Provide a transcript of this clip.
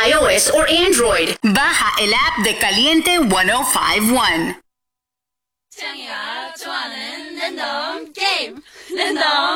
iOS or Android. Baja el app de Caliente 105.1. 창이야 좋아하는 랜덤 게임 랜덤